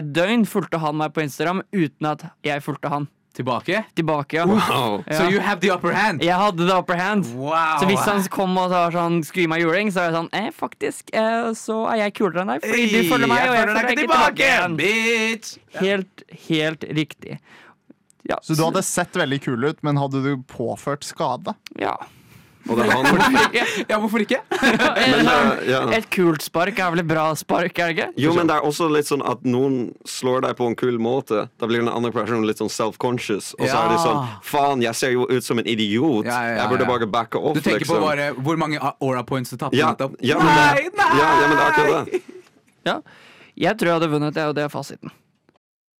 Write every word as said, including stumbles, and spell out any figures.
døgn fulgte han meg på Instagram uten at jeg fulgte han. Tilbake? Tilbake, ja. Wow. Ja. So you have the upper hand? Jeg hadde the upper hand. Wow. Så hvis han kom og tar sånn skry meg juling, så er jeg sånn, eh, faktisk, eh, så er jeg kulere enn deg, fordi du følger meg, og jeg følger deg ikke tilbake igjen. Bitch! Helt, helt riktig. Ja, Så du hadde sett veldig kul ut, men hadde du påført skade? Ja. Og det er han. Ja, hvorfor ikke? Men, uh, ja. Et kult spark er vel et bra spark, er det ikke? Jo, men det er også litt sånn at noen slår deg på en kul måte. Da blir den andre personen litt sånn self-conscious. Og så Ja. er det sånn, faen, jeg ser jo ut som en idiot. Ja, ja, ja, Jeg burde ja. bare backe off, Du tenker liksom. på bare hvor mange aura points du tapte Ja, nettopp? ja, men det, Nei, nei! ja, ja, men det er akkurat det. Ja. Jeg tror jeg hadde vunnet, det, og det er fasiten.